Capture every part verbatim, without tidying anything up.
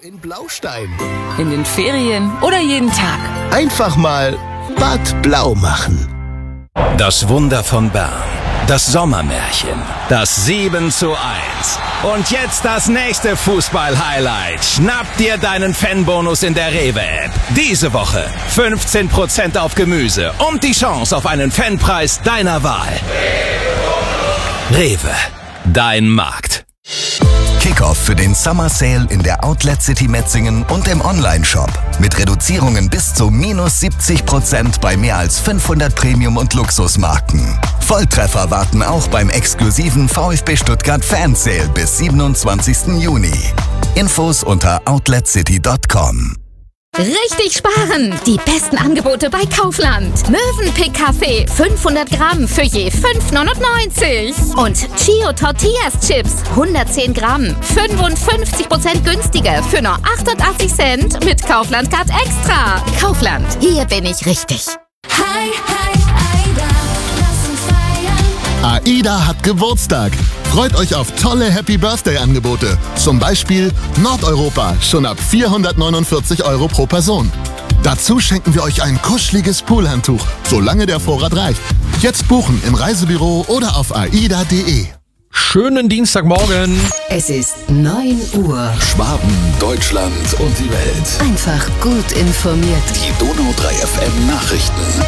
in Blaustein. In den Ferien oder jeden Tag. Einfach mal Bad Blau machen. Das Wunder von Bern. Das Sommermärchen. Das sieben zu eins. Und jetzt das nächste Fußball-Highlight. Schnapp dir deinen Fanbonus in der Rewe-App. Diese Woche fünfzehn Prozent auf Gemüse und die Chance auf einen Fanpreis deiner Wahl. Rewe. Dein Markt. Kickoff für den Summer Sale in der Outlet City Metzingen und im Online-Shop. Mit Reduzierungen bis zu minus siebzig Prozent bei mehr als fünfhundert Premium- und Luxusmarken. Volltreffer warten auch beim exklusiven VfB Stuttgart Fan Sale bis siebenundzwanzigsten Juni. Infos unter outlet city punkt com. Richtig sparen! Die besten Angebote bei Kaufland. Mövenpick Kaffee fünfhundert Gramm für je fünf neunundneunzig. Und Chio Tortillas Chips hundertzehn Gramm. fünfundfünfzig Prozent günstiger für nur achtundachtzig Cent mit Kaufland Card Extra. Kaufland, hier bin ich richtig. Hi, hi, Aida, lass uns feiern. AIDA hat Geburtstag. Freut euch auf tolle Happy Birthday-Angebote. Zum Beispiel Nordeuropa, schon ab vierhundertneunundvierzig Euro pro Person. Dazu schenken wir euch ein kuscheliges Poolhandtuch, solange der Vorrat reicht. Jetzt buchen im Reisebüro oder auf aida punkt de. Schönen Dienstagmorgen. Es ist neun Uhr. Schwaben, Deutschland und die Welt. Einfach gut informiert. Die Donau drei F M Nachrichten.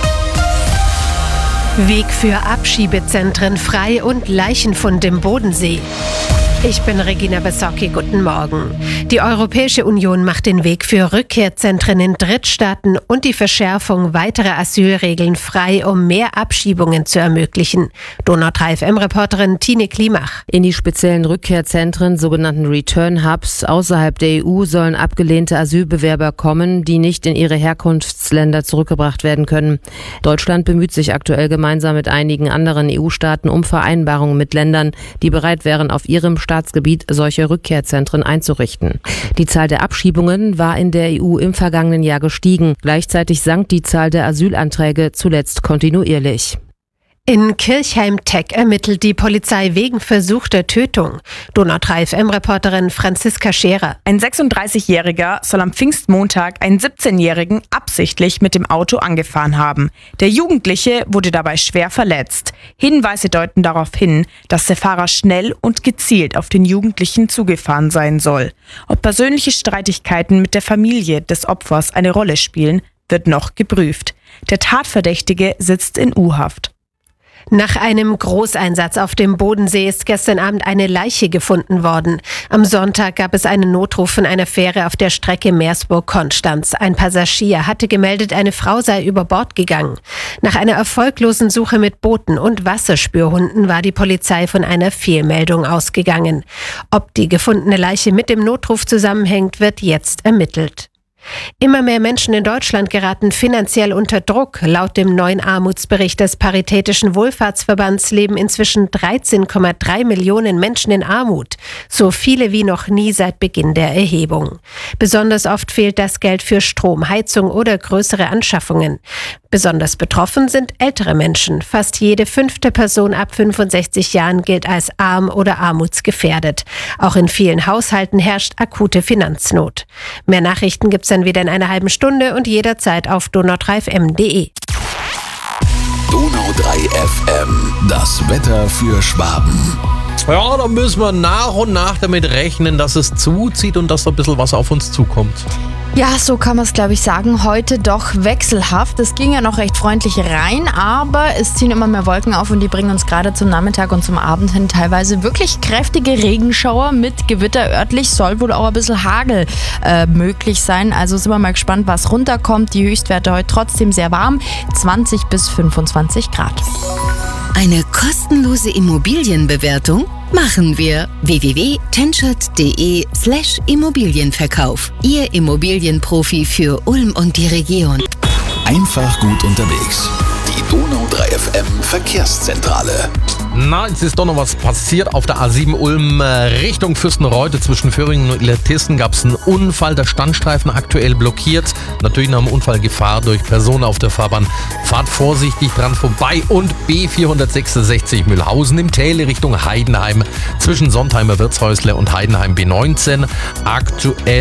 Weg für Abschiebezentren frei und Leichenfund im Bodensee. Ich bin Regina Besocki, guten Morgen. Die Europäische Union macht den Weg für Rückkehrzentren in Drittstaaten und die Verschärfung weiterer Asylregeln frei, um mehr Abschiebungen zu ermöglichen. Donau drei F M-Reporterin Tine Klimach. In die speziellen Rückkehrzentren, sogenannten Return Hubs, außerhalb der E U sollen abgelehnte Asylbewerber kommen, die nicht in ihre Herkunftsländer zurückgebracht werden können. Deutschland bemüht sich aktuell gemeinsam mit einigen anderen E U-Staaten um Vereinbarungen mit Ländern, die bereit wären, auf ihrem Staatsgebiet solche Rückkehrzentren einzurichten. Die Zahl der Abschiebungen war in der E U im vergangenen Jahr gestiegen. Gleichzeitig sank die Zahl der Asylanträge zuletzt kontinuierlich. In Kirchheim-Teck ermittelt die Polizei wegen versuchter Tötung. Donau drei F M-Reporterin Franziska Scherer. Ein sechsunddreißigjähriger soll am Pfingstmontag einen siebzehnjährigen absichtlich mit dem Auto angefahren haben. Der Jugendliche wurde dabei schwer verletzt. Hinweise deuten darauf hin, dass der Fahrer schnell und gezielt auf den Jugendlichen zugefahren sein soll. Ob persönliche Streitigkeiten mit der Familie des Opfers eine Rolle spielen, wird noch geprüft. Der Tatverdächtige sitzt in U-Haft. Nach einem Großeinsatz auf dem Bodensee ist gestern Abend eine Leiche gefunden worden. Am Sonntag gab es einen Notruf von einer Fähre auf der Strecke Meersburg-Konstanz. Ein Passagier hatte gemeldet, eine Frau sei über Bord gegangen. Nach einer erfolglosen Suche mit Booten und Wasserspürhunden war die Polizei von einer Fehlmeldung ausgegangen. Ob die gefundene Leiche mit dem Notruf zusammenhängt, wird jetzt ermittelt. Immer mehr Menschen in Deutschland geraten finanziell unter Druck. Laut dem neuen Armutsbericht des Paritätischen Wohlfahrtsverbands leben inzwischen dreizehn Komma drei Millionen Menschen in Armut. So viele wie noch nie seit Beginn der Erhebung. Besonders oft fehlt das Geld für Strom, Heizung oder größere Anschaffungen. Besonders betroffen sind ältere Menschen. Fast jede fünfte Person ab fünfundsechzig Jahren gilt als arm oder armutsgefährdet. Auch in vielen Haushalten herrscht akute Finanznot. Mehr Nachrichten gibt's dann wieder in einer halben Stunde und jederzeit auf donau drei f m punkt de. Donau drei F M, das Wetter für Schwaben. Ja, da müssen wir nach und nach damit rechnen, dass es zuzieht und dass da ein bisschen was auf uns zukommt. Ja, so kann man es, glaube ich, sagen. Heute doch wechselhaft. Es ging ja noch recht freundlich rein, aber es ziehen immer mehr Wolken auf und die bringen uns gerade zum Nachmittag und zum Abend hin teilweise wirklich kräftige Regenschauer mit Gewitter. Örtlich soll wohl auch ein bisschen Hagel äh, möglich sein. Also sind wir mal gespannt, was runterkommt. Die Höchstwerte heute trotzdem sehr warm, zwanzig bis fünfundzwanzig Grad. Eine kostenlose Immobilienbewertung machen wir. w w w punkt tenschert punkt de slash Immobilienverkauf. Ihr Immobilienprofi für Ulm und die Region. Einfach gut unterwegs. Die Donau drei F M Verkehrszentrale. Na, jetzt ist doch noch was passiert. Auf der A sieben Ulm Richtung Fürstenreuth zwischen Föhringen und Illertissen gab es einen Unfall. Der Standstreifen aktuell blockiert. Natürlich nach dem Unfall Gefahr durch Personen auf der Fahrbahn. Fahrt vorsichtig dran vorbei. Und B vierhundertsechsundsechzig Mühlhausen im Täle Richtung Heidenheim zwischen Sontheimer Wirtshäusle und Heidenheim B neunzehn. Aktuell